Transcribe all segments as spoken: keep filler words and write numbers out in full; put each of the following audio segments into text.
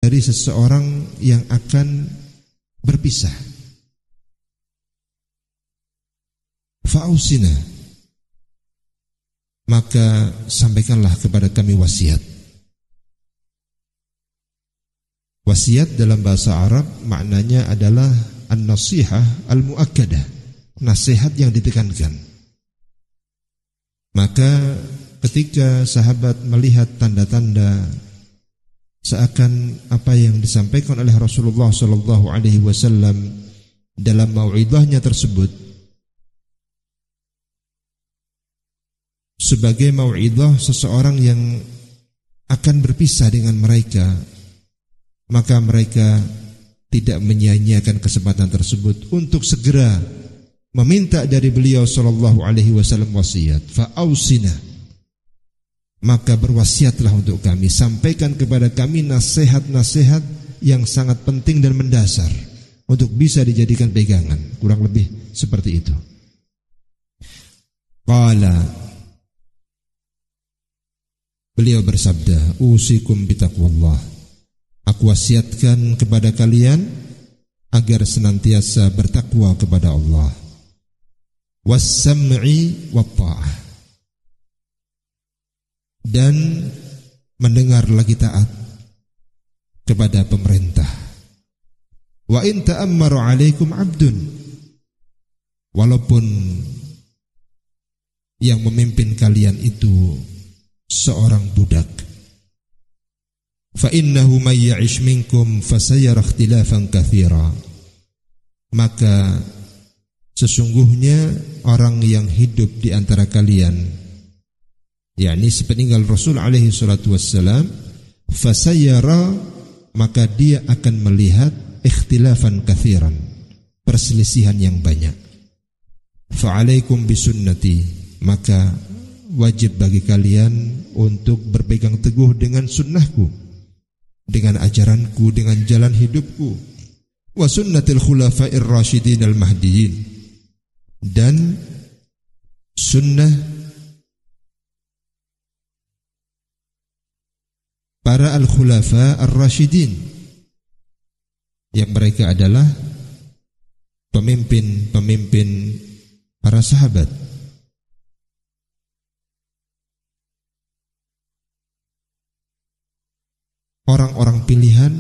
dari seseorang yang akan berpisah. Fa'ausina, maka sampaikanlah kepada kami wasiat. Wasiat dalam bahasa Arab maknanya adalah an-nasihah al-mu'akkadah, nasihat yang ditekankan. Maka ketika sahabat melihat tanda-tanda seakan apa yang disampaikan oleh Rasulullah sallallahu alaihi wasallam dalam mau'idhahnya tersebut sebagai mau'idhah seseorang yang akan berpisah dengan mereka, maka mereka tidak menyia-nyiakan kesempatan tersebut untuk segera meminta dari beliau sallallahu alaihi wasallam wasiat. Fa'ausina, maka berwasiatlah untuk kami, sampaikan kepada kami nasihat-nasihat yang sangat penting dan mendasar untuk bisa dijadikan pegangan. Kurang lebih seperti itu. Qala, beliau bersabda, usikum bitaqwallah, aku wasiatkan kepada kalian agar senantiasa bertakwa kepada Allah. Was-sam'i wat-ta'ah, dan mendengar lagi taat kepada pemerintah. Wa in ta'ammaru 'alaikum 'abdun, walaupun yang memimpin kalian itu seorang budak. Fa innahu may ya'ish minkum fasayara ikhtilafan katsira, maka sesungguhnya orang yang hidup di antara kalian, yakni sepeninggal Rasul alaihi salatu wassalam, fasayara, maka dia akan melihat ikhtilafan katsiran, perselisihan yang banyak. Fa alaikum bisunnati, maka wajib bagi kalian untuk berpegang teguh dengan sunnahku, dengan ajaranku, dengan jalan hidupku. Wa sunnatil khulafa'ir rasyidin al-mahdiyyin, dan sunnah para al-khulafa ar-rasyidin, yang mereka adalah pemimpin-pemimpin para sahabat. Orang-orang pilihan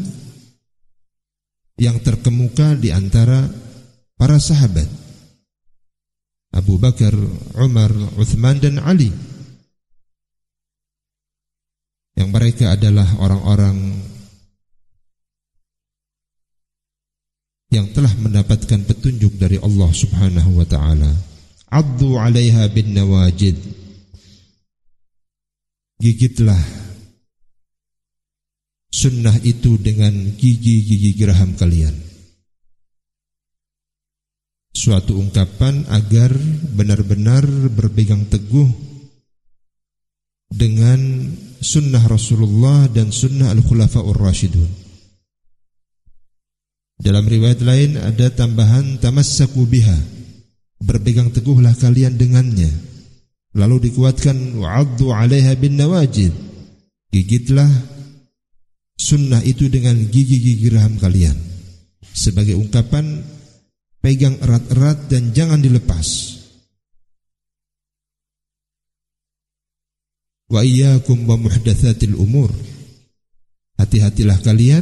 yang terkemuka di antara para sahabat, Abu Bakar, Umar, Uthman dan Ali, yang mereka adalah orang-orang yang telah mendapatkan petunjuk dari Allah Subhanahu wa ta'ala. Addu 'alaiha bin nawajid, gigitlah sunnah itu dengan gigi-gigi geraham kalian. Suatu ungkapan agar benar-benar berpegang teguh dengan sunnah Rasulullah dan sunnah al-khulafa'ur rasyidun. Dalam riwayat lain ada tambahan tamassaku biha, berpegang teguhlah kalian dengannya. Lalu dikuatkan wa'addu 'alaiha bin nawajid, gigitlah sunnah itu dengan gigi-gigi geraham kalian, sebagai ungkapan pegang erat-erat dan jangan dilepas. Wa iyyakum wa muhdatsatil umur, hati-hatilah kalian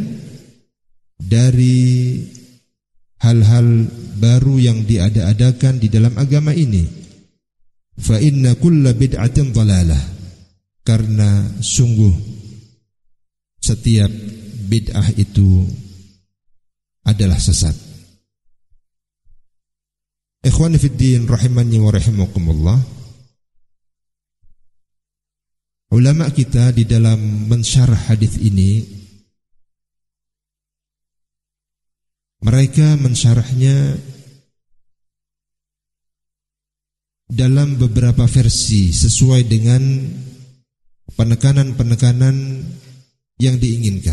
dari hal-hal baru yang diada-adakan di dalam agama ini. Fa inna kulla bid'atin dhalalah, karena sungguh setiap bid'ah itu adalah sesat. Ikhwani fid din rahimani wa rahimakumullah, ulama kita di dalam mensyarah hadis ini, mereka mensyarahnya dalam beberapa versi sesuai dengan penekanan-penekanan yang diinginkan.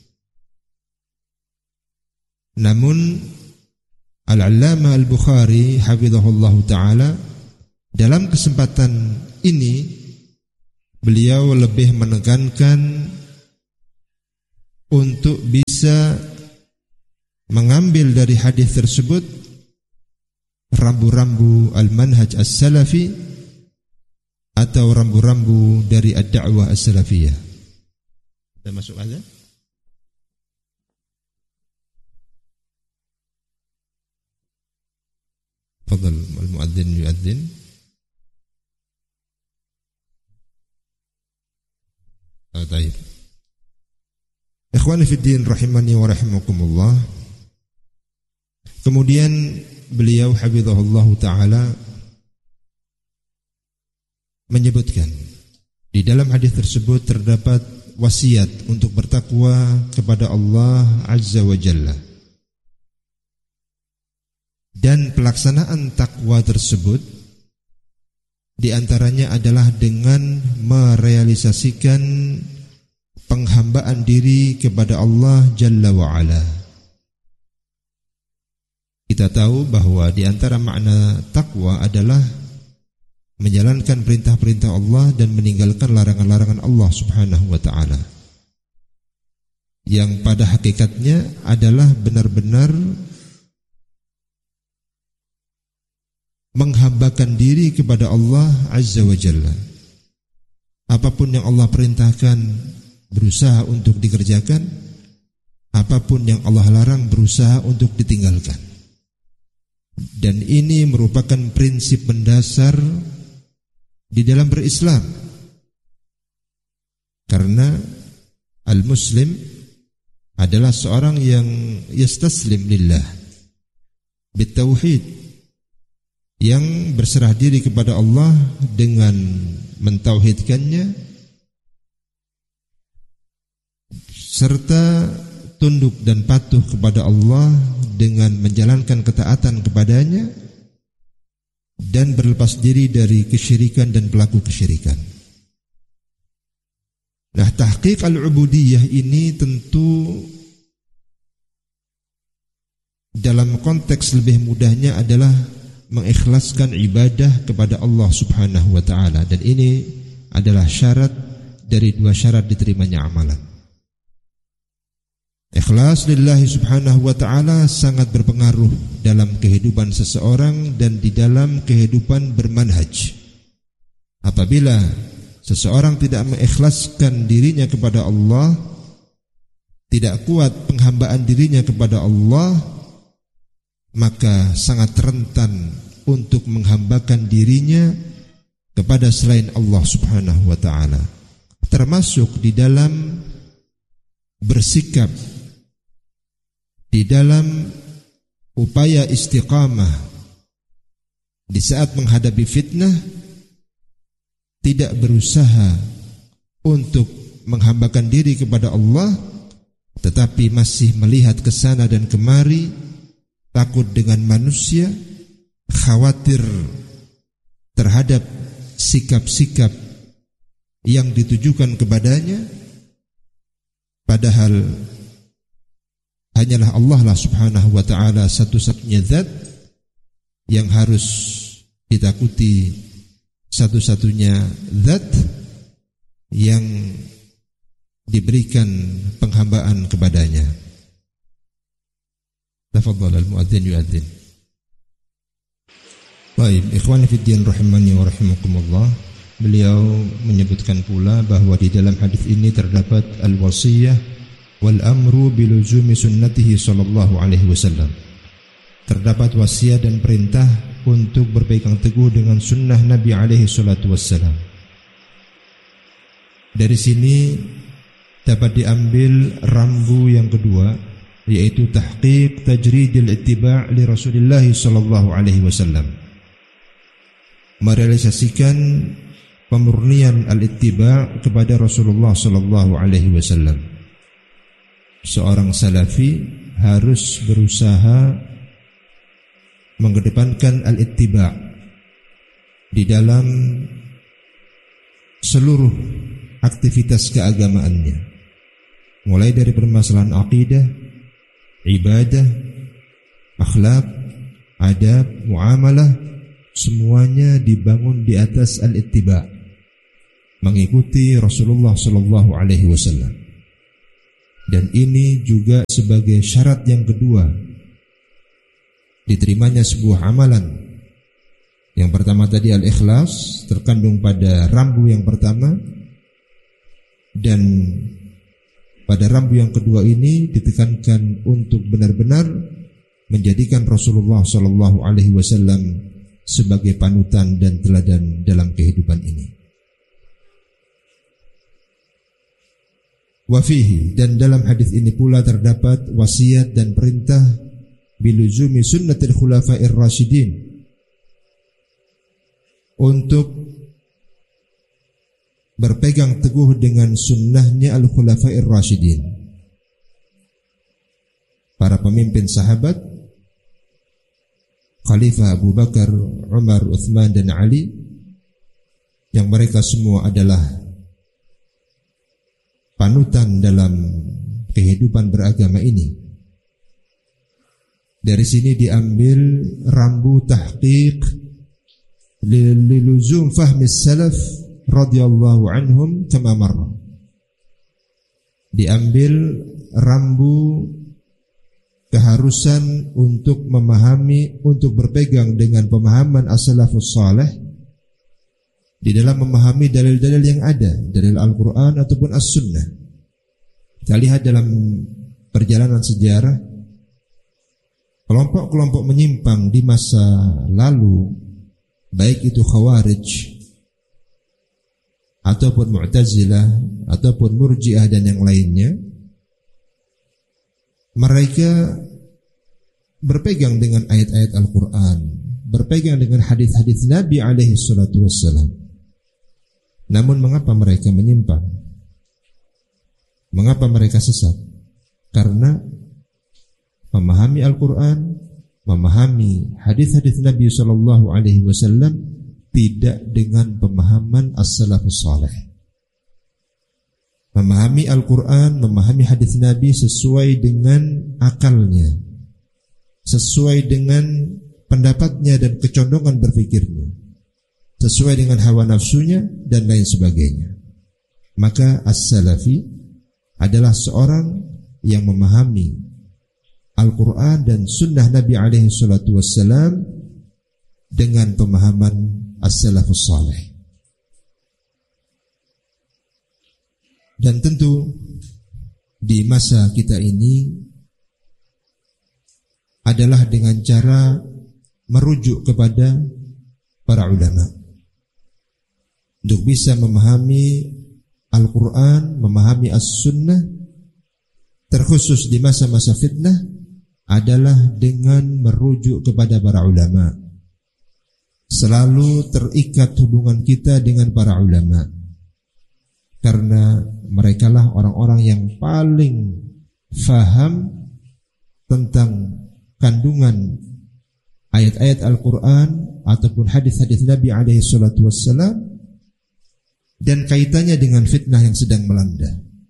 Namun Al-Allamah Al-Bukhari hafizahullahu ta'ala dalam kesempatan ini beliau lebih menekankan untuk bisa bisa mengambil dari hadis tersebut rambu-rambu al-manhaj as-salafi atau rambu-rambu dari ad-da'wah as-salafiyah. Kita masuk aja. Fadhal al-muadzin yuadzin. Ah, baik. Ikhwani fi din rahimani wa rahimakumullah. Kemudian beliau hafizahullah taala menyebutkan di dalam hadis tersebut terdapat wasiat untuk bertakwa kepada Allah Azza wa Jalla. Dan pelaksanaan takwa tersebut di antaranya adalah dengan merealisasikan penghambaan diri kepada Allah Jalla wa Ala. Kita tahu bahwa di antara makna takwa adalah menjalankan perintah-perintah Allah dan meninggalkan larangan-larangan Allah Subhanahu wa taala. Yang pada hakikatnya adalah benar-benar menghambakan diri kepada Allah Azza wa Jalla. Apapun yang Allah perintahkan berusaha untuk dikerjakan, apapun yang Allah larang berusaha untuk ditinggalkan. Dan ini merupakan prinsip mendasar di dalam berislam. Karena al-muslim adalah seorang yang yastaslim lillah bitauhid, yang berserah diri kepada Allah dengan mentauhidkannya serta tunduk dan patuh kepada Allah dengan menjalankan ketaatan kepadanya dan berlepas diri dari kesyirikan dan pelaku kesyirikan. Nah, tahqiq al-ubudiyah ini tentu dalam konteks lebih mudahnya adalah mengikhlaskan ibadah kepada Allah Subhanahu wa taala, dan ini adalah syarat dari dua syarat diterimanya amalan. Ikhlas lillahi subhanahu wa ta'ala sangat berpengaruh dalam kehidupan seseorang dan di dalam kehidupan bermanhaj. Apabila seseorang tidak mengikhlaskan dirinya kepada Allah, tidak kuat penghambaan dirinya kepada Allah, maka sangat rentan untuk menghambakan dirinya kepada selain Allah subhanahu wa ta'ala, termasuk di dalam bersikap, di dalam upaya istiqamah di saat menghadapi fitnah, tidak berusaha untuk menghambakan diri kepada Allah, tetapi masih melihat ke sana dan kemari, takut dengan manusia, khawatir terhadap sikap-sikap yang ditujukan kepadanya, padahal hanyalah Allah lah subhanahu wa ta'ala satu-satunya zat yang harus ditakuti, satu-satunya zat yang diberikan penghambaan kepadanya. Tafadhal al-muadzin yuadzin. Baik, ikhwani fid din rahimani wa rahimakumullah. Beliau menyebutkan pula bahwa di dalam hadis ini terdapat al-wasiyah wal amru biluzumi sunnatihi sallallahu alaihi wasallam. Terdapat wasiat dan perintah untuk berpegang teguh dengan sunnah Nabi alaihi salatu wassalam. Dari sini dapat diambil rambu yang kedua, yaitu tahqiq tajridil ittiba' li Rasulillah sallallahu alaihi wasallam. Merealisasikan pemurnian al-ittiba' kepada Rasulullah sallallahu alaihi wasallam. Seorang salafi harus berusaha mengedepankan al-ittiba' di dalam seluruh aktivitas keagamaannya, mulai dari permasalahan akidah, ibadah, akhlak, adab, muamalah, semuanya dibangun di atas al-ittiba', mengikuti Rasulullah sallallahu alaihi wasallam. Dan ini juga sebagai syarat yang kedua diterimanya sebuah amalan. Yang pertama tadi al-ikhlas, terkandung pada rambu yang pertama, dan pada rambu yang kedua ini ditekankan untuk benar-benar menjadikan Rasulullah Shallallahu Alaihi Wasallam sebagai panutan dan teladan dalam kehidupan ini. Wafihi, dan dalam hadis ini pula terdapat wasiat dan perintah biluzumi sunnatil khulafa'ir rasyidin, untuk berpegang teguh dengan sunnahnya al-khulafa'ir rasyidin, para pemimpin sahabat, Khalifah Abu Bakar, Umar, Uthman dan Ali, yang mereka semua adalah panutan dalam kehidupan beragama ini. Dari sini diambil rambu tahqiq liluzum fahmi salaf radhiyallahu anhum kama marra. Diambil rambu keharusan untuk memahami, untuk berpegang dengan pemahaman as-salafus salih di dalam memahami dalil-dalil yang ada, dalil Al-Quran ataupun As-Sunnah. Kita lihat dalam perjalanan sejarah, kelompok-kelompok menyimpang di masa lalu, baik itu Khawarij ataupun Mu'tazilah ataupun Murji'ah dan yang lainnya, mereka berpegang dengan ayat-ayat Al-Quran, berpegang dengan hadis-hadis Nabi alaihi salatu wassalam. Namun mengapa mereka menyimpang? Mengapa mereka sesat? Karena memahami Al-Quran, memahami hadis-hadis Nabi sallallahu alaihi wasallam tidak dengan pemahaman as-salafus salih. Memahami Al-Quran, memahami hadis Nabi sesuai dengan akalnya, sesuai dengan pendapatnya dan kecondongan berpikirnya, sesuai dengan hawa nafsunya dan lain sebagainya. Maka as-salafi adalah seorang yang memahami Al-Quran dan sunnah Nabi alaihi salatu wassalam dengan pemahaman as-salafus salih. Dan tentu di masa kita ini adalah dengan cara merujuk kepada para ulama untuk bisa memahami Al-Quran, memahami As-Sunnah, terkhusus di masa-masa fitnah adalah dengan merujuk kepada para ulama. Selalu terikat hubungan kita dengan para ulama, karena merekalah orang-orang yang paling faham tentang kandungan ayat-ayat Al-Quran ataupun hadis-hadis Nabi alaihi salatu wassalam dan kaitannya dengan fitnah yang sedang melanda.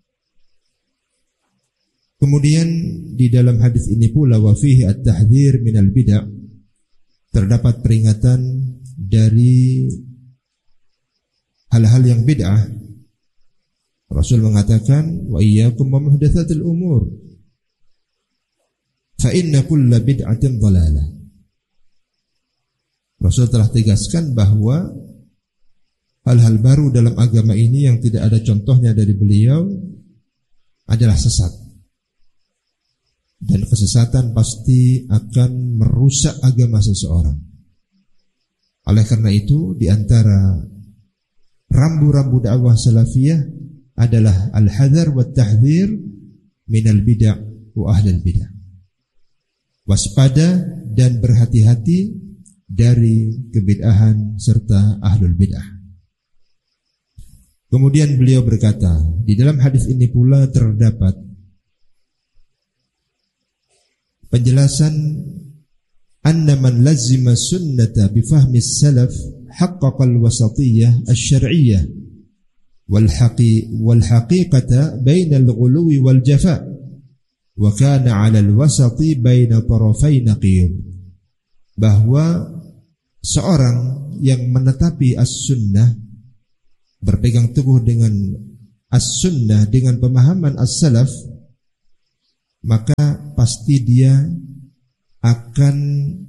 Kemudian di dalam hadis ini pula wa fihi at-tahdhir minal bid'ah, terdapat peringatan dari hal-hal yang bid'ah. Rasul mengatakan wa iyyakum wa muhdatsatil umur fa inna kulla bid'atin dhalalah. Rasul telah tegaskan bahwa hal-hal baru dalam agama ini yang tidak ada contohnya dari beliau adalah sesat, dan kesesatan pasti akan merusak agama seseorang. Oleh karena itu, di antara rambu-rambu dakwah salafiyah adalah al-hadar wa tahdhir minal bid'ah wa ahlil bid'ah. Waspada dan berhati-hati dari kebid'ahan serta ahlul bid'ah. Kemudian beliau berkata, di dalam hadis ini pula terdapat penjelasan anna man lazima sunnata bifahmi salaf haqqaqal wasatiyah asy-syar'iyyah wal haqi wal haqiqata bainal ghuluwi wal jafa wa kana 'alal wasati baina tarafayn naqiyyin, bahwa seorang yang menetapi as-sunnah, berpegang teguh dengan as-sunnah dengan pemahaman as-salaf, maka pasti dia akan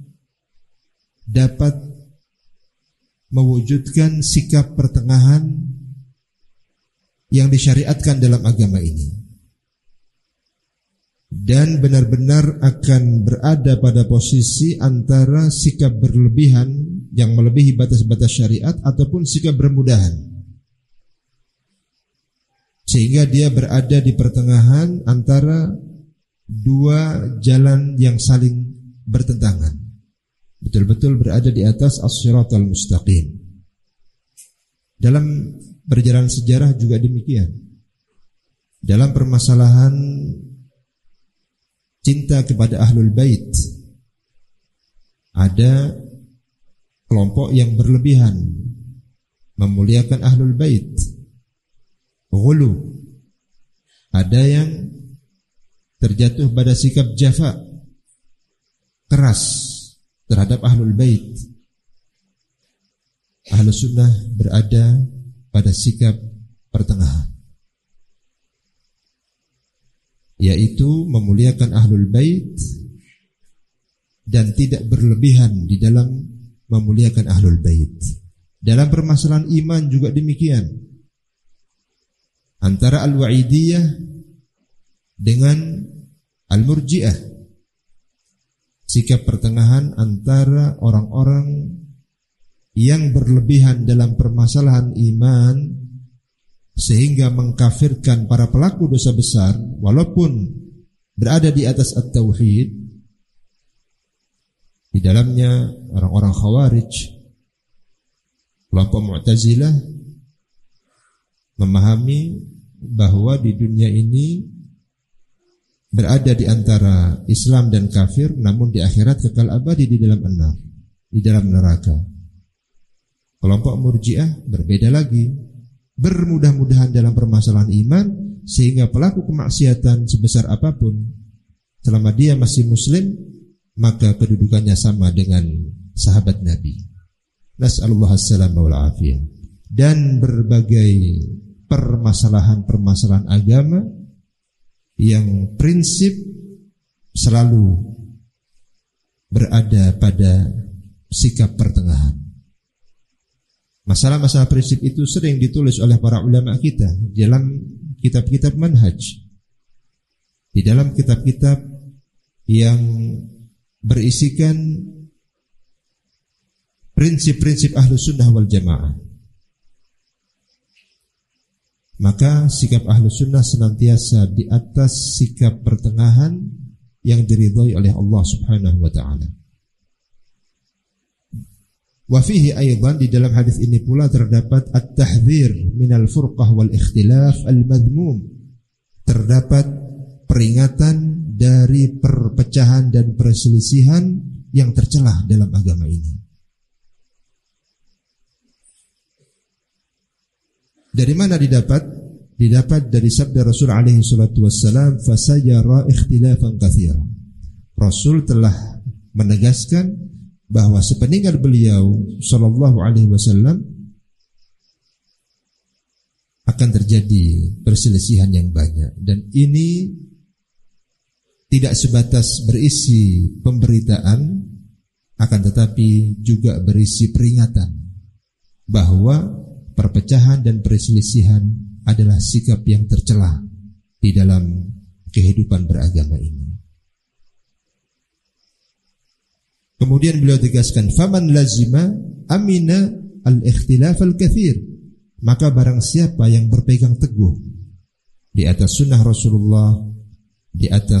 dapat mewujudkan sikap pertengahan yang disyariatkan dalam agama ini, dan benar-benar akan berada pada posisi antara sikap berlebihan yang melebihi batas-batas syariat ataupun sikap bermudahan, sehingga dia berada di pertengahan antara dua jalan yang saling bertentangan, betul-betul berada di atas as-siratal mustaqim. Dalam berjalan sejarah juga demikian. Dalam permasalahan cinta kepada ahlul bait, ada kelompok yang berlebihan memuliakan ahlul bait, ghulu. Ada yang terjatuh pada sikap jafa, keras terhadap ahlul bait. Ahlus sunnah berada pada sikap pertengahan, yaitu memuliakan ahlul bait dan tidak berlebihan di dalam memuliakan ahlul bait. Dalam permasalahan iman juga demikian, antara al-wa'idiyah dengan al-murji'ah, sikap pertengahan antara orang-orang yang berlebihan dalam permasalahan iman sehingga mengkafirkan para pelaku dosa besar walaupun berada di atas at-tauhid. Di dalamnya orang-orang Khawarij, kelompok Mu'tazilah, memahami bahwa di dunia ini berada di antara Islam dan kafir, namun di akhirat kekal abadi di dalam an-nar, di dalam neraka. Kelompok Murji'ah berbeda lagi, bermudah-mudahan dalam permasalahan iman sehingga pelaku kemaksiatan sebesar apapun, selama dia masih muslim, maka kedudukannya sama dengan sahabat Nabi. Nas'alullah as-salamah wal afiyah. Dan berbagai permasalahan-permasalahan agama yang prinsip selalu berada pada sikap pertengahan. Masalah-masalah prinsip itu sering ditulis oleh para ulama kita dalam kitab-kitab manhaj, di dalam kitab-kitab yang berisikan prinsip-prinsip Ahlus Sunnah wal Jamaah. Maka sikap Ahlus Sunnah senantiasa di atas sikap pertengahan yang diridhai oleh Allah Subhanahu wa taala. Wa fihi aidan, di dalam hadis ini pula terdapat at-tahdzir minal furqah wal ikhtilaf al-madhmum. Terdapat peringatan dari perpecahan dan perselisihan yang tercela dalam agama ini. Dari mana didapat? Didapat dari sabda Rasul alaihi salatu wassalam, fasayara ikhtilafan katsira. Rasul telah menegaskan bahwa sepeninggal beliau sallallahu alaihi wasallam akan terjadi perselisihan yang banyak, dan ini tidak sebatas berisi pemberitaan, akan tetapi juga berisi peringatan bahwa perpecahan dan perselisihan adalah sikap yang tercela di dalam kehidupan beragama ini. Kemudian beliau tegaskan, faman lazima amina al-ikhtilaf al-kathir, maka barang siapa yang berpegang teguh di atas sunnah Rasulullah, di atas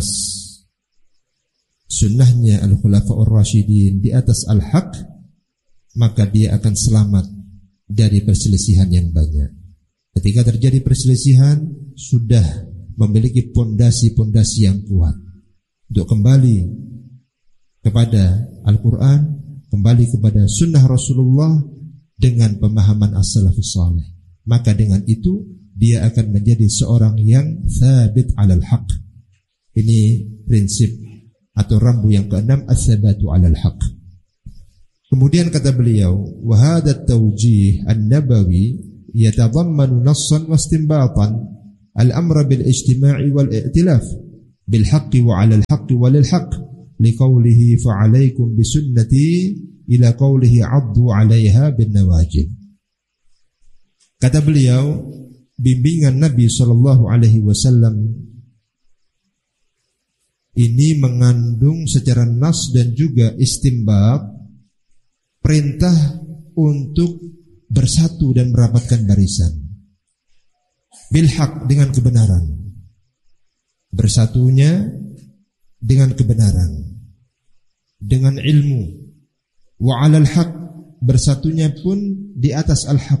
sunnahnya al-khulafa'ur rasyidin, di atas al-haq, maka dia akan selamat dari perselisihan yang banyak. Ketika terjadi perselisihan, sudah memiliki pondasi-pondasi yang kuat untuk kembali kepada Al-Quran, kembali kepada sunnah Rasulullah dengan pemahaman as-salafus salih. Maka dengan itu dia akan menjadi seorang yang thabit alal haq. Ini prinsip atau rambu yang keenam, as-sabatu alal haq. Kemudian kata beliau, wa hadha at-tawjih an-nabawi yatadammanu nassan wa istinbatan al-amra bil ijtima'i wal i'tilaf bil haqqi wa 'alal haqqi wa lil haqq liqaulihi fa 'alaikum bisunnati ila qaulihi 'addu 'alaiha bin nawajib. Kata beliau, bimbingan Nabi sallallahu alaihi wasallam ini mengandung secara nas dan juga istinbat perintah untuk bersatu dan merapatkan barisan. Bil haq, dengan kebenaran. Bersatunya dengan kebenaran, dengan ilmu. Wa 'alal haq, bersatunya pun di atas al-haq,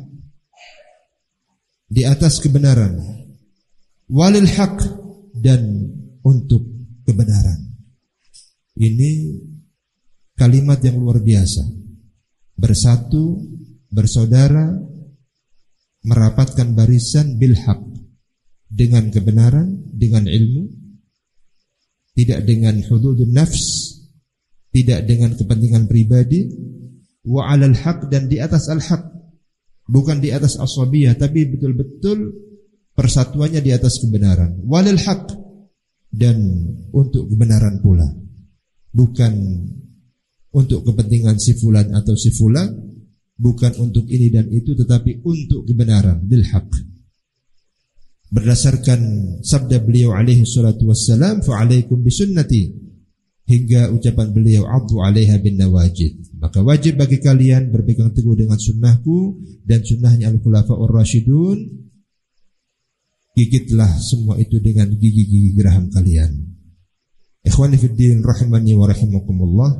di atas kebenaran. Walil haq, dan untuk kebenaran. Ini kalimat yang luar biasa. Bersatu, bersaudara, merapatkan barisan bil haq, dengan kebenaran, dengan ilmu, tidak dengan hududun nafs, tidak dengan kepentingan pribadi. Wa 'alal haq, dan di atas al-haq, bukan di atas asabiyah, tapi betul-betul persatuannya di atas kebenaran. Walil haq, dan untuk kebenaran pula, bukan untuk kepentingan si fulan atau si fulan, bukan untuk ini dan itu, tetapi untuk kebenaran, bil haq. Berdasarkan sabda beliau alaihi salatu wassalam, fa 'alaikum bisunnati, hingga ucapan beliau 'addu 'alaiha bin nawajid, maka wajib bagi kalian berpegang teguh dengan sunnahku dan sunnahnya al-khulafa'ur rasyidun. Gigitlah semua itu dengan gigi-gigi geraham kalian. Ikhwani fiddin rahimani wa rahimakumullah.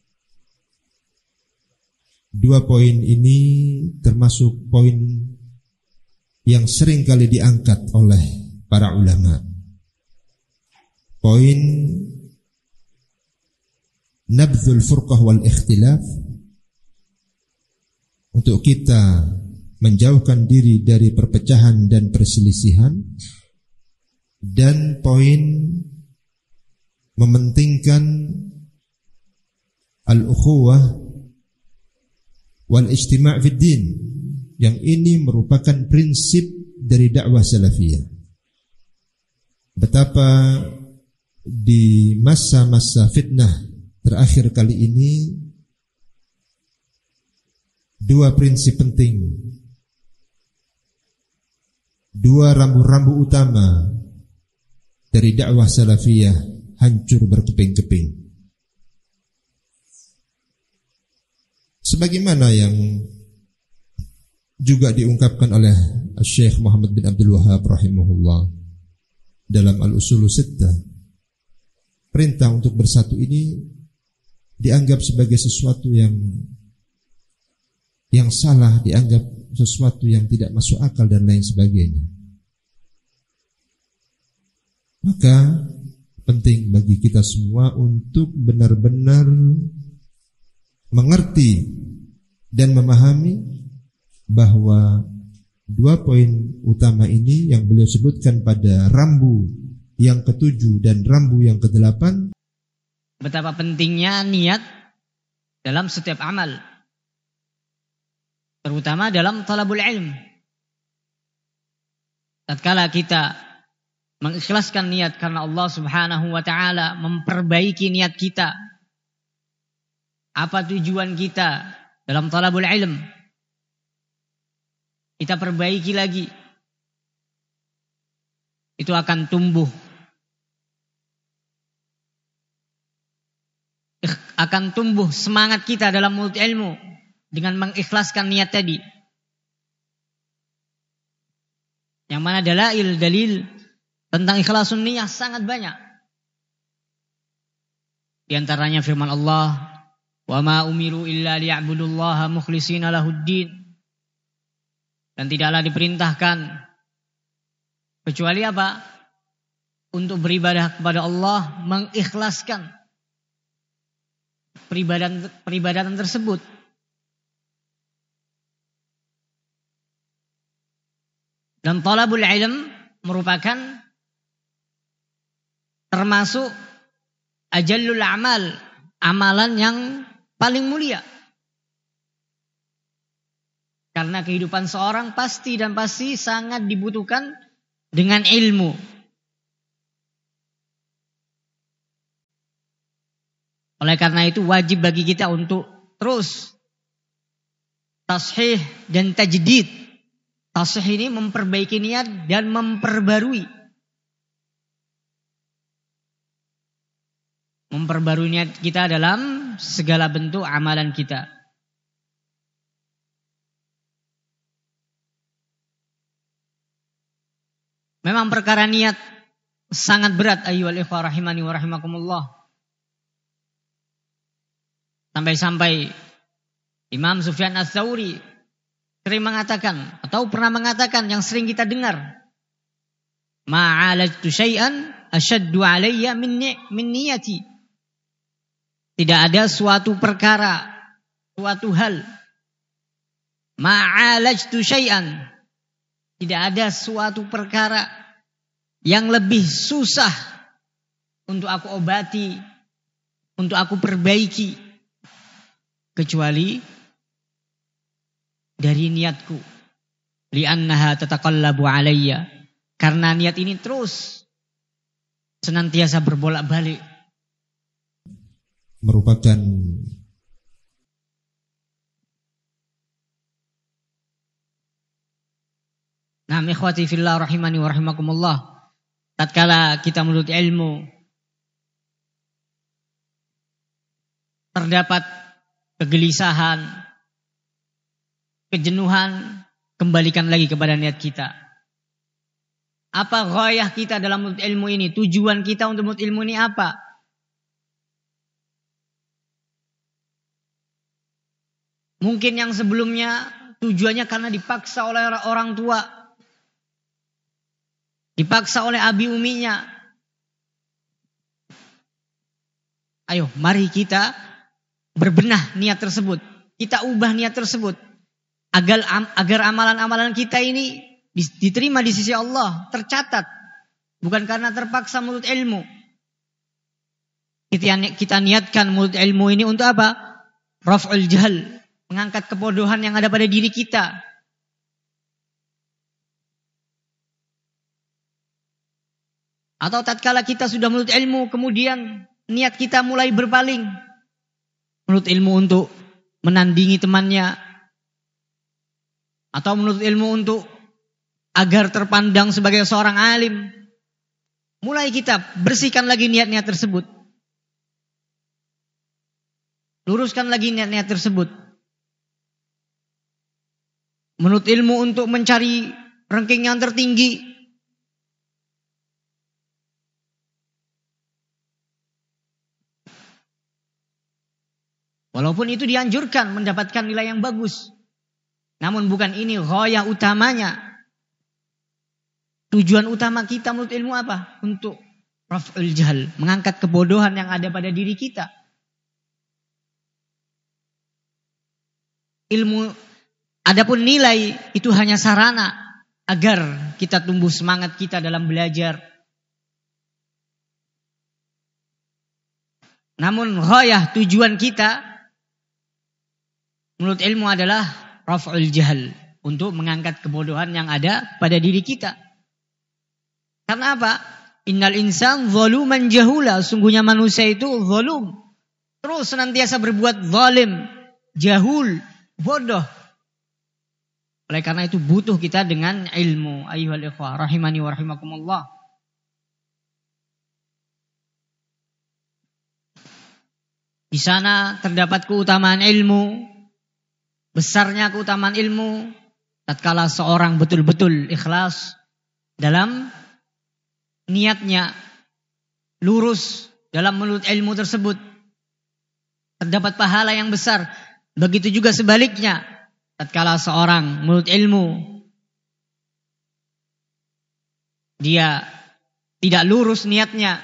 Dua poin ini termasuk poin yang sering kali diangkat oleh para ulama. Poin nabdzul furqah wal ikhtilaf, untuk kita menjauhkan diri dari perpecahan dan perselisihan, dan poin mementingkan al-ukhuwah wal ijtima' fid din, yang ini merupakan prinsip dari dakwah salafiyah. Betapa di masa-masa fitnah terakhir kali ini dua prinsip penting, dua rambu-rambu utama dari dakwah salafiyah hancur berkeping-keping. Sebagaimana yang juga diungkapkan oleh Syekh Muhammad bin Abdul Wahhab rahimahullah dalam Al-Ushul Sittah, perintah untuk bersatu ini dianggap sebagai sesuatu yang yang salah, dianggap sesuatu yang tidak masuk akal dan lain sebagainya. Maka penting bagi kita semua untuk benar-benar mengerti dan memahami bahwa dua poin utama ini yang beliau sebutkan pada rambu yang ketujuh dan rambu yang kedelapan, betapa pentingnya niat dalam setiap amal, terutama dalam talabul ilm. Tatkala kita mengikhlaskan niat karena Allah Subhanahu wa taala, memperbaiki niat kita. Apa tujuan kita dalam talabul ilm? Kita perbaiki lagi. Itu akan tumbuh. Akan tumbuh semangat kita dalam menuntut ilmu dengan mengikhlaskan niat tadi. Yang mana dalail, dalil tentang ikhlasun niyah sangat banyak. Di antaranya firman Allah, "Wa ma umiru illa liya'budullaha mukhlishina lahuddin." Dan tidaklah diperintahkan kecuali apa? Untuk beribadah kepada Allah, mengikhlaskan peribadatan peribadatan tersebut. Dan talabul ilm merupakan termasuk ajallul amal, amalan yang paling mulia. Karena kehidupan seorang pasti dan pasti sangat dibutuhkan dengan ilmu. Oleh karena itu wajib bagi kita untuk terus tashih dan tajdid. Tashih ini memperbaiki niat dan memperbarui. Memperbarui niat kita dalam segala bentuk amalan kita. Memang perkara niat sangat berat, ayyuhal ikhwah rahimani wa rahimakumullah. Sampai-sampai Imam Sufyan Ats-Tsauri sering mengatakan atau pernah mengatakan yang sering kita dengar, ma'alajtu syai'an asyaddu alayya min min niyati. Tidak ada suatu perkara, suatu hal. Ma'alajtu syai'an. Tidak ada suatu perkara yang lebih susah untuk aku obati, untuk aku perbaiki, kecuali dari niatku. Li'annaha tataqallabu alayya. Karena niat ini terus senantiasa berbolak-balik. Merupakan Nah, ikhwati fillah rahimani wa rahimakumullah. Tatkala kita menuntut ilmu, terdapat kegelisahan, kejenuhan, kembalikan lagi kepada niat kita. Apa ghayah kita dalam menuntut ilmu ini? Tujuan kita untuk menuntut ilmu ini apa? Mungkin yang sebelumnya tujuannya karena dipaksa oleh orang tua, dipaksa oleh abi uminya. Ayo, mari kita berbenah niat tersebut. Kita ubah niat tersebut. Agar, agar amalan-amalan kita ini diterima di sisi Allah, tercatat. Bukan karena terpaksa menuntut ilmu. Kita, kita niatkan menuntut ilmu ini untuk apa? Raf'ul jahl. Mengangkat kebodohan yang ada pada diri kita. Atau tatkala kita sudah menuntut ilmu, kemudian niat kita mulai berpaling. Menuntut ilmu untuk menandingi temannya. Atau menuntut ilmu untuk agar terpandang sebagai seorang alim. Mulai kita bersihkan lagi niat-niat tersebut. Luruskan lagi niat-niat tersebut. Menuntut ilmu untuk mencari ranking yang tertinggi. Walaupun itu dianjurkan mendapatkan nilai yang bagus. Namun bukan ini ghayah utamanya. Tujuan utama kita menuntut ilmu apa? Untuk raf'ul jahl. Mengangkat kebodohan yang ada pada diri kita. Ilmu, adapun nilai itu hanya sarana agar kita tumbuh semangat kita dalam belajar. Namun ghayah tujuan kita menurut ilmu adalah raf'ul jahl, untuk mengangkat kebodohan yang ada pada diri kita. Karena apa? Innal insan zaluman jahula. Sungguhnya manusia itu zalum. Terus senantiasa berbuat zalim, jahul, bodoh. Oleh karena itu butuh kita dengan ilmu. Ayyuhal ikhwah rahimani wa rahimakumullah. Di sana terdapat keutamaan ilmu. Besarnya keutamaan ilmu tatkala seorang betul-betul ikhlas dalam niatnya, lurus dalam menuntut ilmu tersebut. Terdapat pahala yang besar. Begitu juga sebaliknya, tatkala seorang menuntut ilmu, dia tidak lurus niatnya,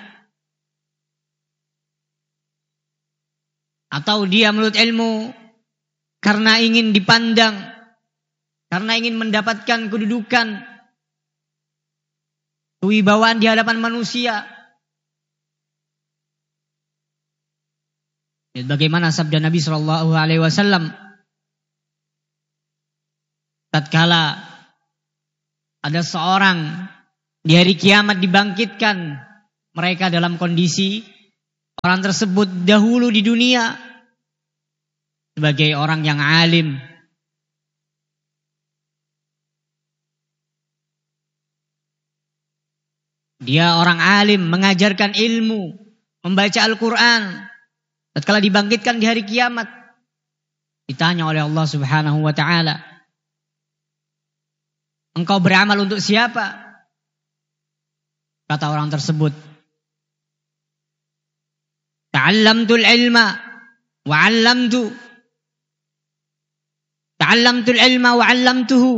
atau dia menuntut ilmu karena ingin dipandang, karena ingin mendapatkan kedudukan, kewibawaan di hadapan manusia. Bagaimana sabda Nabi Shallallahu Alaihi Wasallam, tatkala ada seorang di hari kiamat dibangkitkan, mereka dalam kondisi Orang tersebut dahulu di dunia sebagai orang yang alim. Dia orang alim, mengajarkan ilmu, membaca Al-Quran. Tatkala dibangkitkan di hari kiamat, ditanya oleh Allah Subhanahu wa ta'ala, engkau beramal untuk siapa? Kata orang tersebut, ta'allamtul ilma wa 'allamtu. Ta'allamtul ilma wa 'allamtuhu.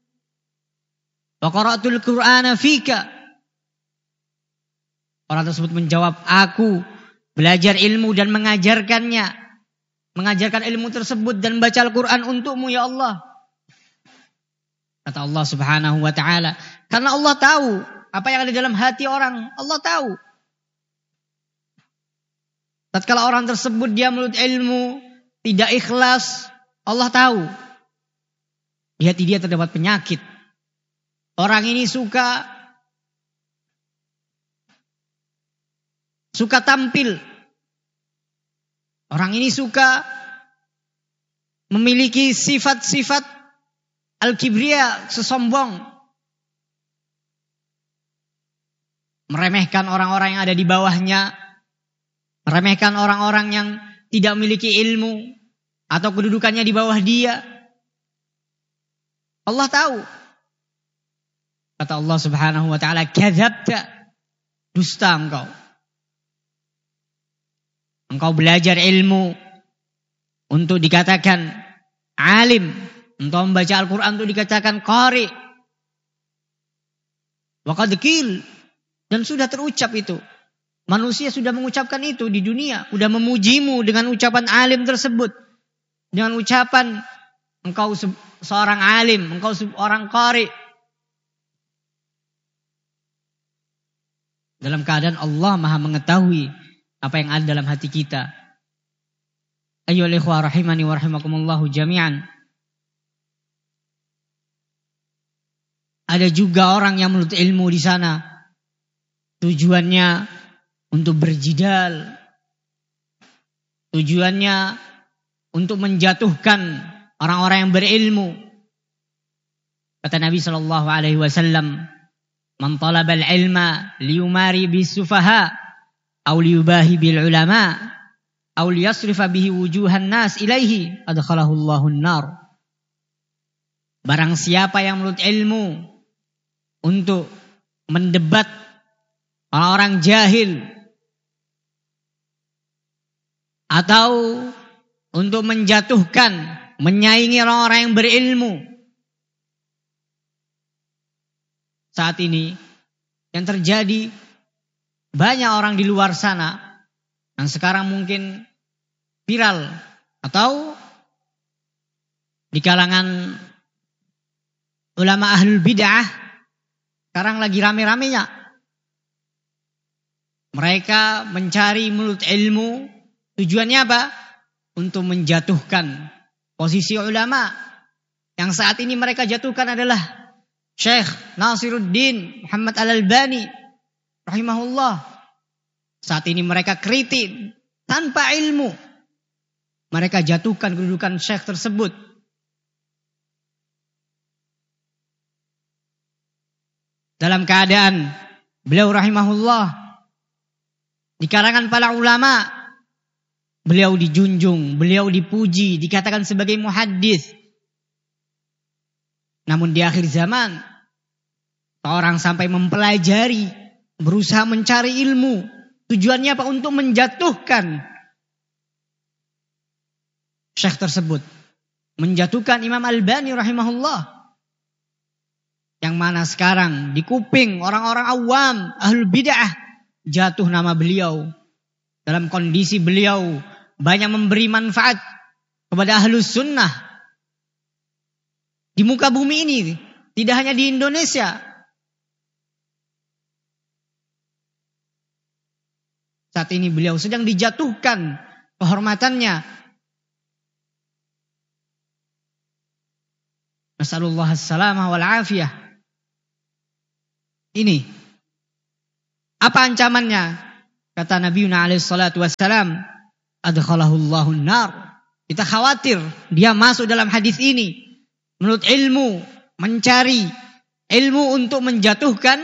Wa qara'tul Qur'ana fika. Orang tersebut menjawab, aku belajar ilmu dan mengajarkannya. Mengajarkan ilmu tersebut dan baca Al-Quran untukmu ya Allah. Kata Allah Subhanahu wa ta'ala. Karena Allah tahu apa yang ada dalam hati orang. Allah tahu. Tatkala orang tersebut dia menuntut ilmu, tidak ikhlas, Allah tahu. Di hati dia terdapat penyakit. Orang ini suka Suka tampil. Orang ini suka memiliki sifat-sifat al-kibriya, sesombong. Meremehkan orang-orang yang ada di bawahnya. Meremehkan orang-orang yang tidak memiliki ilmu atau kedudukannya di bawah dia. Allah tahu. Kata Allah Subhanahu wa ta'ala, kadzabta, dusta engkau. Engkau belajar ilmu untuk dikatakan alim, engkau membaca Al-Quran untuk dikatakan qari. Wa qad qil, dan sudah terucap itu. Manusia sudah mengucapkan itu di dunia, sudah memujimu dengan ucapan alim tersebut. Dengan ucapan engkau seorang alim, engkau seorang qari. Dalam keadaan Allah Maha mengetahui apa yang ada dalam hati kita. Ayyuhal ikhwah rahimani wa rahimakumullahu jami'an. Ada juga orang yang menuntut ilmu di sana. Tujuannya untuk berjidal. Tujuannya untuk menjatuhkan orang-orang yang berilmu. Kata Nabi sallallahu alaihi wasallam, "Man talabal ilma liyumari bis-sufaha aw liyubahi bil ulama aw liyasrifa bihi wujuhan nas ilaihi adkhalahu Allahun nar." Barang siapa yang menuntut ilmu untuk mendebat orang-orang jahil atau untuk menjatuhkan, menyaingi orang-orang yang berilmu. Saat ini yang terjadi, banyak orang di luar sana yang sekarang mungkin viral atau di kalangan ulama ahlul bid'ah sekarang lagi rame-ramenya. Mereka mencari menuntut ilmu, tujuannya apa? Untuk menjatuhkan posisi ulama. Yang saat ini mereka jatuhkan adalah Syekh Nasiruddin Muhammad Al-Albani rahimahullah. Saat ini mereka kritik tanpa ilmu. Mereka jatuhkan kedudukan syekh tersebut. Dalam keadaan beliau rahimahullah di kalangan para ulama, beliau dijunjung, beliau dipuji, dikatakan sebagai muhaddits. Namun di akhir zaman, orang sampai mempelajari, berusaha mencari ilmu. Tujuannya apa? Untuk menjatuhkan syekh tersebut. Menjatuhkan Imam Albani rahimahullah. Yang mana sekarang di kuping orang-orang awam, ahlul bid'ah, jatuh nama beliau. Dalam kondisi beliau banyak memberi manfaat kepada ahlus sunnah. Di muka bumi ini, tidak hanya di Indonesia. Saat ini beliau sedang dijatuhkan kehormatannya. Nasallallahu as-salamah wal afiyah. Ini apa ancamannya? kata Nabi alaihi salatu wassalam, adkhalahullahu nar. Kita khawatir dia masuk dalam hadis ini. Menurut ilmu, mencari ilmu untuk menjatuhkan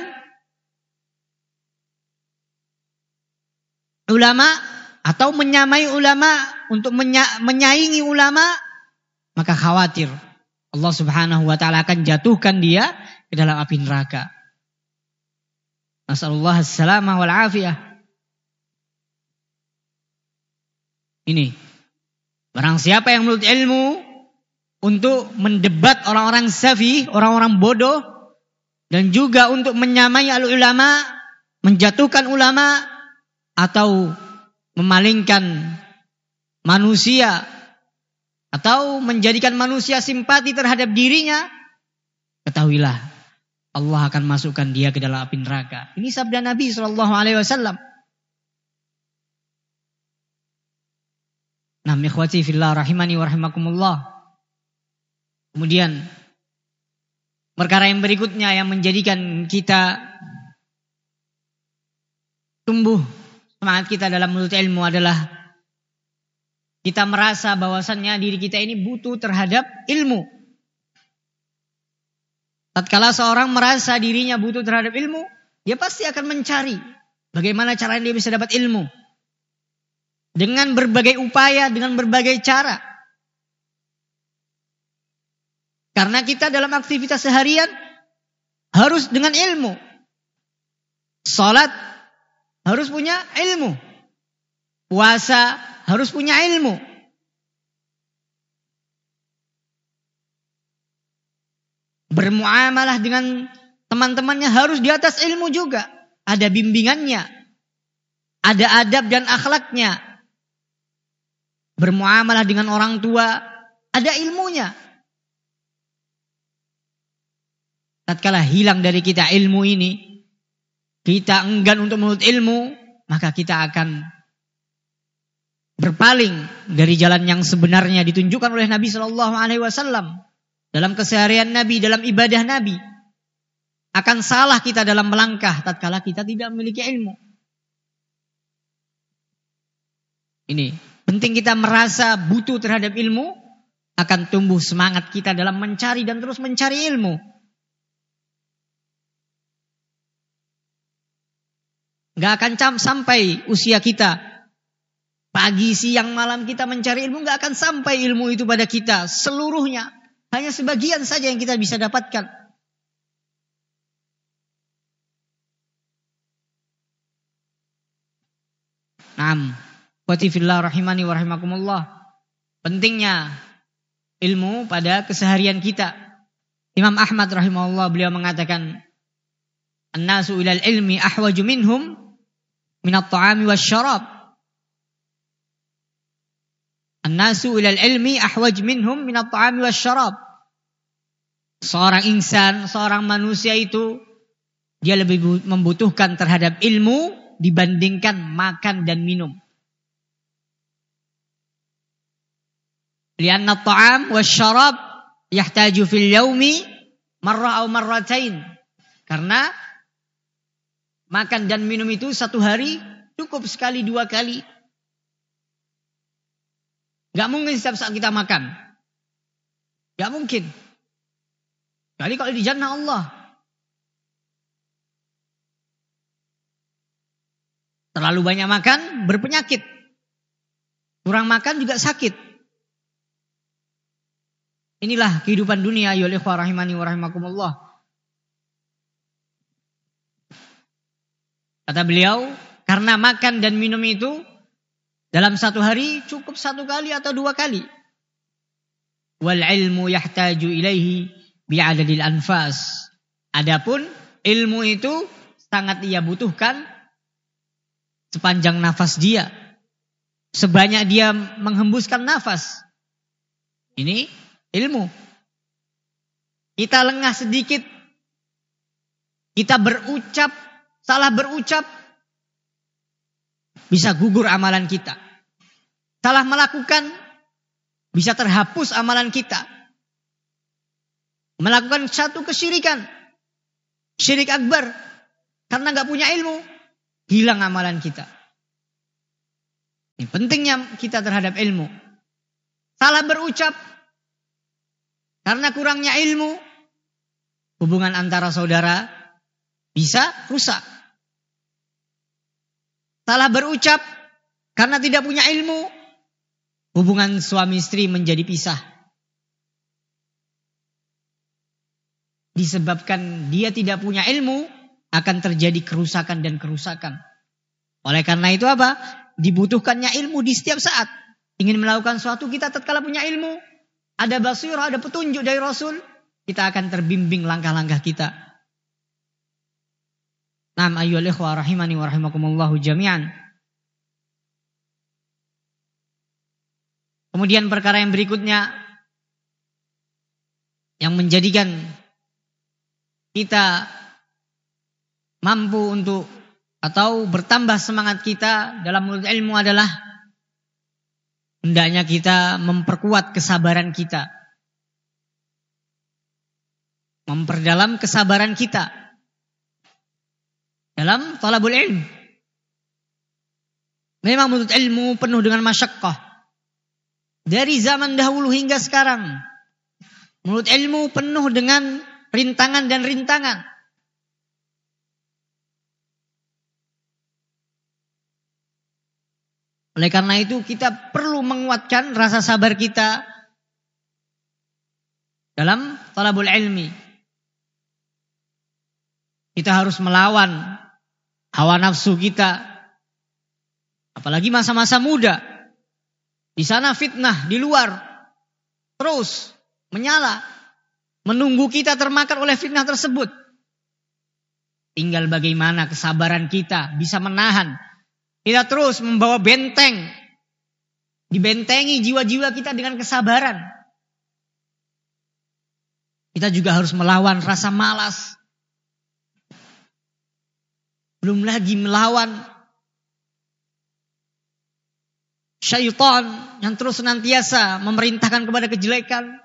ulama atau menyamai ulama, untuk menya- menyaingi ulama, maka khawatir Allah Subhanahu wa taala akan jatuhkan dia ke dalam api neraka. Nasallallahu as-salamah wal afiyah. Ini, barang siapa yang menurut ilmu untuk mendebat orang-orang safi, orang-orang bodoh, dan juga untuk menyamai al-ulama, menjatuhkan ulama, atau memalingkan manusia, atau menjadikan manusia simpati terhadap dirinya, ketahuilah Allah akan masukkan dia ke dalam api neraka. Ini sabda Nabi shallallahu alaihi wasallam. Nah, ikhwati fillah rahimani wa rahimakumullah. Kemudian perkara yang berikutnya yang menjadikan kita tumbuh semangat kita dalam menuntut ilmu adalah kita merasa bahwasannya diri kita ini butuh terhadap ilmu. Tatkala seorang merasa dirinya butuh terhadap ilmu, dia pasti akan mencari bagaimana caranya dia bisa dapat ilmu. Dengan berbagai upaya, dengan berbagai cara. Karena kita dalam aktivitas seharian harus dengan ilmu. Salat harus punya ilmu. Puasa harus punya ilmu. Bermuamalah dengan teman-temannya harus di atas ilmu juga. Ada bimbingannya. Ada adab dan akhlaknya. Bermuamalah dengan orang tua, ada ilmunya. Tatkala hilang dari kita ilmu ini, kita enggan untuk menuntut ilmu, maka kita akan berpaling dari jalan yang sebenarnya ditunjukkan oleh Nabi Shallallahu Alaihi Wasallam dalam keseharian Nabi, dalam ibadah Nabi. Akan salah kita dalam melangkah tatkala kita tidak memiliki ilmu. Ini penting, kita merasa butuh terhadap ilmu, akan tumbuh semangat kita dalam mencari dan terus mencari ilmu. Gak akan sampai usia kita. Pagi, siang, malam kita mencari ilmu, gak akan sampai ilmu itu pada kita seluruhnya. Hanya sebagian saja yang kita bisa dapatkan. Naam, wati fillah rahimani wa rahimakumullah. Pentingnya ilmu pada keseharian kita. Imam Ahmad rahimahullah beliau mengatakan, "An-nasu ilal ilmi ahwaju minhum minat ta'ami wasyarab." An-nasu ilal ilmi ahwaj minhum minat ta'ami wasyarab. Seorang insan, seorang manusia itu dia lebih membutuhkan terhadap ilmu dibandingkan makan dan minum. Lianna at-ta'am wasyarab yahtaju fil yaumi marrah aw marratain. Karena makan dan minum itu satu hari cukup sekali, dua kali. Gak mungkin setiap saat kita makan. Gak mungkin. Kali kalau di jannah Allah. Terlalu banyak makan, berpenyakit. Kurang makan juga sakit. Inilah kehidupan dunia, ya ikhwah rahimani wa rahimakumullah. Kata beliau, karena makan dan minum itu dalam satu hari cukup satu kali atau dua kali. Wal ilmu yahtaju ilaihi bi'adadil anfas. Adapun ilmu itu sangat ia butuhkan sepanjang nafas dia. Sebanyak dia menghembuskan nafas. Ini ilmu. Kita lengah sedikit, kita berucap, salah berucap, bisa gugur amalan kita. Salah melakukan, bisa terhapus amalan kita. Melakukan satu kesyirikan, syirik akbar, karena gak punya ilmu, hilang amalan kita. Ini pentingnya kita terhadap ilmu. Salah berucap karena kurangnya ilmu, hubungan antara saudara bisa rusak. Salah berucap karena tidak punya ilmu, hubungan suami istri menjadi pisah. Disebabkan dia tidak punya ilmu, akan terjadi kerusakan dan kerusakan. Oleh karena itu apa? Dibutuhkannya ilmu di setiap saat. Ingin melakukan sesuatu, kita tatkala punya ilmu, ada basirah, ada petunjuk dari Rasul, kita akan terbimbing langkah-langkah kita. Naam ayyuhal ikhwah rahimani wa rahimakumullahu jami'an. Kemudian perkara yang berikutnya yang menjadikan kita mampu untuk atau bertambah semangat kita dalam menuntut ilmu adalah hendaknya kita memperkuat kesabaran kita. Memperdalam kesabaran kita dalam talabul ilm. Memang menuntut ilmu penuh dengan masyaqqah. Dari zaman dahulu hingga sekarang, menuntut ilmu penuh dengan rintangan dan rintangan. Oleh karena itu kita perlu menguatkan rasa sabar kita dalam talabul ilmi. Kita harus melawan hawa nafsu kita. Apalagi masa-masa muda. Di sana fitnah di luar terus menyala, menunggu kita termakan oleh fitnah tersebut. Tinggal bagaimana kesabaran kita bisa menahan. Kita terus membawa benteng. Dibentengi jiwa-jiwa kita dengan kesabaran. Kita juga harus melawan rasa malas. Belum lagi melawan syaitan yang terus senantiasa memerintahkan kepada kejelekan.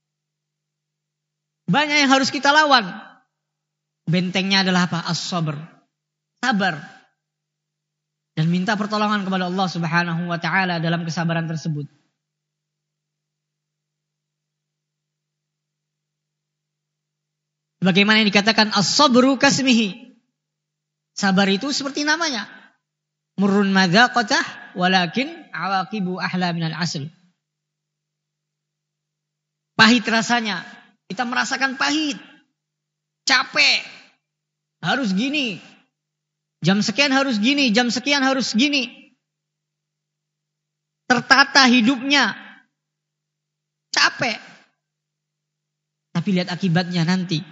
Banyak yang harus kita lawan. Bentengnya adalah apa? As-sabr. Sabar. Dan minta pertolongan kepada Allah Subhanahu wa taala dalam kesabaran tersebut. Bagaimana yang dikatakan as-sabru kasmihi. Sabar itu seperti namanya. Murrun madzaqatah walakin awaqibu ahla minal asl. Pahit rasanya. Kita merasakan pahit. Capek. Harus gini. Jam sekian harus gini, jam sekian harus gini. Tertata hidupnya. Capek. Tapi lihat akibatnya nanti.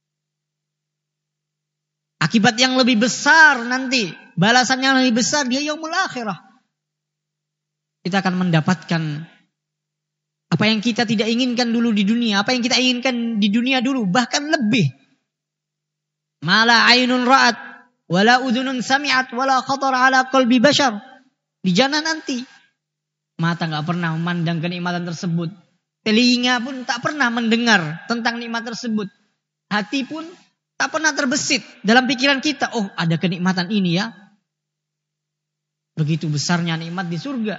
Akibat yang lebih besar nanti. Balasan yang lebih besar dia yaumul akhirah. Kita akan mendapatkan apa yang kita tidak inginkan dulu di dunia. Apa yang kita inginkan di dunia dulu. Bahkan lebih. Mala ainun ra'at. Wala udhunun sami'at wala khatar ala qalbi bashar. Di jannah nanti mata gak pernah memandang kenikmatan tersebut. Telinga pun tak pernah mendengar tentang nikmat tersebut. Hati pun tak pernah terbesit dalam pikiran kita. Oh, ada kenikmatan ini ya. Begitu besarnya nikmat di surga.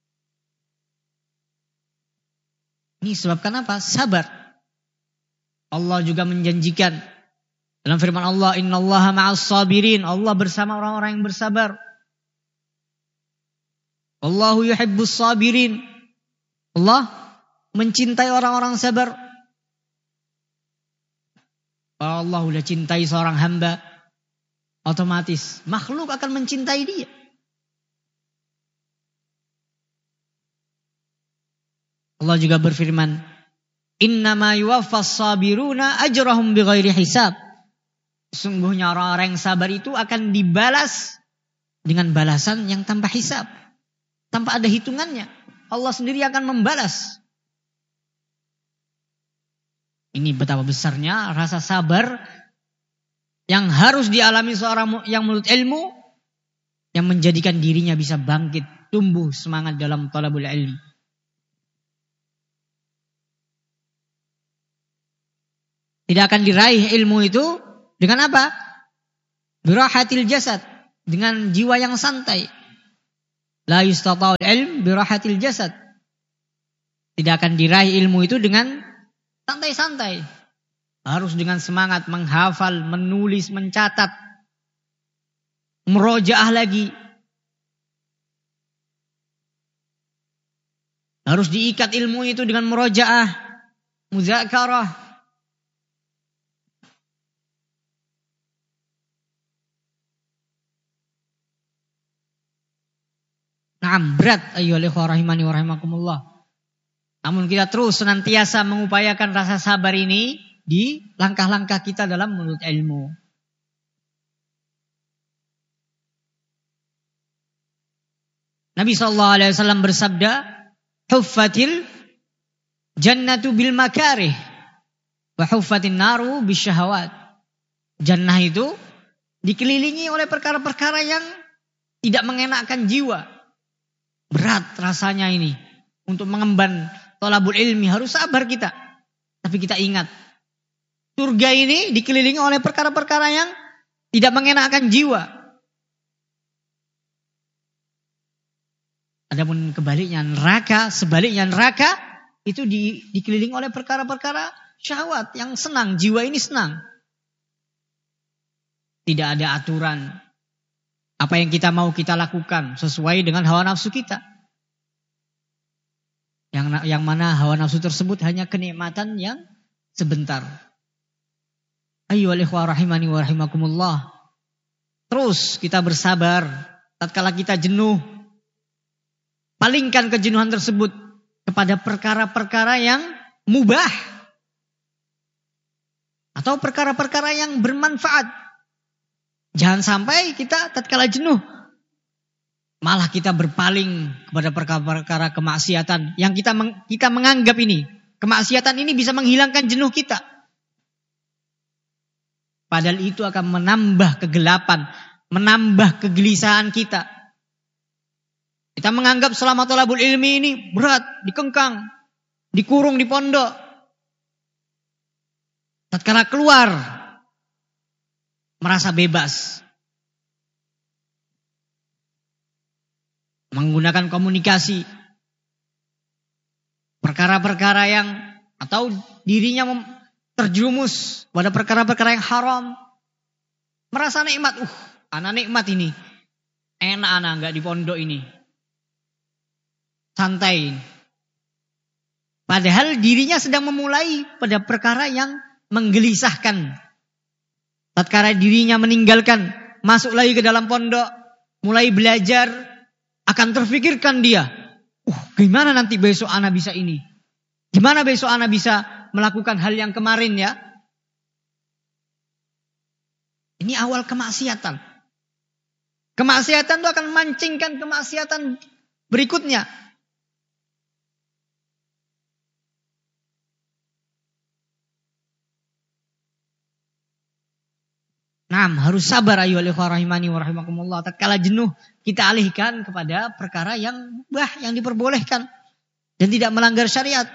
Ini sebabkan apa? Sabar. Allah juga menjanjikan dalam firman Allah, innallaha ma'as sabirin. Allah bersama orang-orang yang bersabar. Allahu yuhibbus sabirin. Allah mencintai orang-orang sabar. Kalau Allah sudah cintai seorang hamba, otomatis makhluk akan mencintai dia. Allah juga berfirman, innama yuwaffas sabiruna ajrahum bighairi hisab. Sungguhnya orang-orang yang sabar itu akan dibalas dengan balasan yang tanpa hisab. Tanpa ada hitungannya. Allah sendiri akan membalas. Ini betapa besarnya rasa sabar yang harus dialami seorang yang menuntut ilmu, yang menjadikan dirinya bisa bangkit, tumbuh semangat dalam talabul ilmi. Tidak akan diraih ilmu itu dengan apa? Birahatil jasad, dengan jiwa yang santai. La yustata'ul ilm birahatil jasad. Tidak akan diraih ilmu itu dengan santai-santai. Harus dengan semangat menghafal, menulis, mencatat, merojaah lagi. Harus diikat ilmu itu dengan merojaah, muzakarah. Naam, berat ayyuhal ikhwah rahimani wa rahimakumullah. Namun kita terus senantiasa mengupayakan rasa sabar ini di langkah-langkah kita dalam menuntut ilmu. Nabi sallallahu alaihi wasallam bersabda, "Huffatil jannatu bil makarih wa huffatin naru bisyahawat." Jannah itu dikelilingi oleh perkara-perkara yang tidak mengenakkan jiwa. Berat rasanya ini untuk mengemban thalabul ilmi, harus sabar kita. Tapi kita ingat, surga ini dikelilingi oleh perkara-perkara yang tidak mengenakkan jiwa. Adapun kebaliknya neraka, sebaliknya neraka itu di, dikelilingi oleh perkara-perkara syahwat yang senang, jiwa ini senang. Tidak ada aturan. Apa yang kita mau kita lakukan sesuai dengan hawa nafsu kita. Yang, yang mana hawa nafsu tersebut hanya kenikmatan yang sebentar. Ayyuhal ikhwah rahimani wa rahimakumullah. Terus kita bersabar tatkala kita jenuh. Palingkan kejenuhan tersebut kepada perkara-perkara yang mubah. Atau perkara-perkara yang bermanfaat. Jangan sampai kita tatkala jenuh malah kita berpaling kepada perkara-perkara kemaksiatan yang kita meng, kita menganggap ini kemaksiatan ini bisa menghilangkan jenuh kita. Padahal itu akan menambah kegelapan, menambah kegelisahan kita. Kita menganggap selama thalabul ilmi ini berat, dikengkang, dikurung di pondok. Tatkala keluar merasa bebas. Menggunakan komunikasi. Perkara-perkara yang atau dirinya terjerumus pada perkara-perkara yang haram. Merasa nikmat. Uh, anak nikmat ini. Enak anak enggak di pondok ini. Santai. Padahal dirinya sedang memulai pada perkara yang menggelisahkan. Tatkala dirinya meninggalkan, masuk lagi ke dalam pondok, mulai belajar, akan terfikirkan dia, uh, gimana nanti besok anak bisa ini? Gimana besok anak bisa melakukan hal yang kemarin ya? Ini awal kemaksiatan. Kemaksiatan itu akan memancingkan kemaksiatan berikutnya. Nah, harus sabar ayyuhal ikhwah rahimani wa rahimakumullah. Tatkala jenuh, kita alihkan kepada perkara yang mubah, yang diperbolehkan dan tidak melanggar syariat.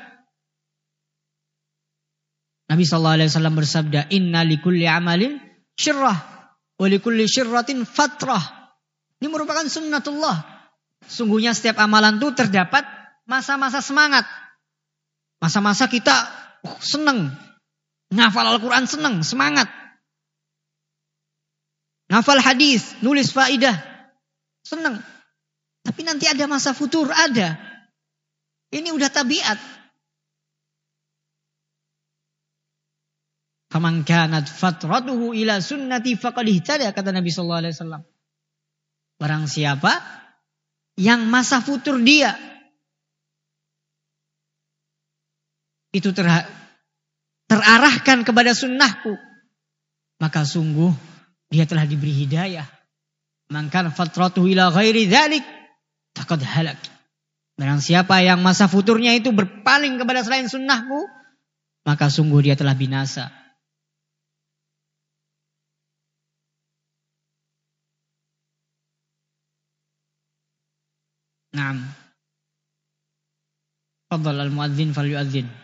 Nabi sallallahu alaihi wasallam bersabda, "Inna likulli amalin syirrah wa likulli syirratin fatrah." Ini merupakan sunnatullah. Sungguhnya setiap amalan itu terdapat masa-masa semangat. Masa-masa kita uh, senang. Ngafal Al-Quran senang, semangat. Ngafal hadis, nulis faidah, senang. Tapi nanti ada masa futur, ada. Ini udah tabiat. Faman kanat fatratuhu ila sunnati faqad ihtada, kata Nabi sallallahu alaihi wasallam. Barang siapa yang masa futur dia itu ter, terarahkan kepada sunnahku, maka sungguh dia telah diberi hidayah. Man kana fatratuhu ila ghairi dzalik faqad halak. Barang siapa yang masa futurnya itu berpaling kepada selain sunnahku, maka sungguh dia telah binasa. Naam. Fadhal al-muadzin falyuadzin.